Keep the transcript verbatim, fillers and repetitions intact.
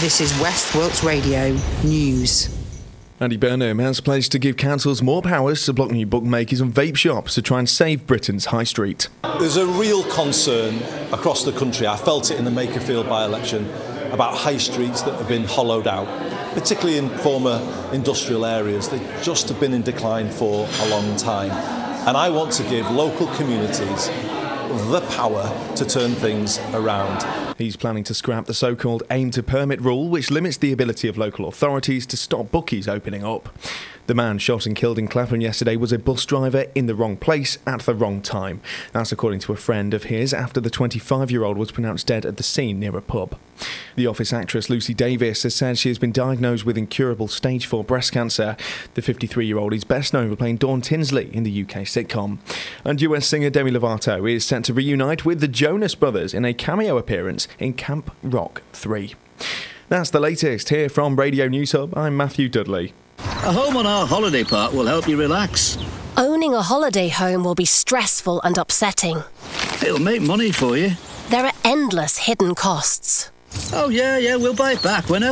This is West Wilts Radio News. Andy Burnham has pledged to give councils more powers to block new bookmakers and vape shops to try and save Britain's high street. There's a real concern across the country, I felt it in the Makerfield by-election, about high streets that have been hollowed out, particularly in former industrial areas. They just have been in decline for a long time. And I want to give local communities the power to turn things around. He's planning to scrap the so-called aim to permit rule, which limits the ability of local authorities to stop bookies opening up. The man shot and killed in Clapham yesterday was a bus driver in the wrong place at the wrong time. That's according to a friend of his after the twenty-five-year-old was pronounced dead at the scene near a pub. The Office actress Lucy Davis has said she has been diagnosed with incurable stage four breast cancer. The fifty-three-year-old is best known for playing Dawn Tinsley in the U K sitcom. And U S singer Demi Lovato is set to reunite with the Jonas Brothers in a cameo appearance in Camp Rock three. That's the latest here from Radio News Hub. I'm Matthew Dudley. A home on our holiday park will help you relax. Owning a holiday home will be stressful and upsetting. It'll make money for you. There are endless hidden costs. Oh, yeah, yeah, we'll buy it back whenever.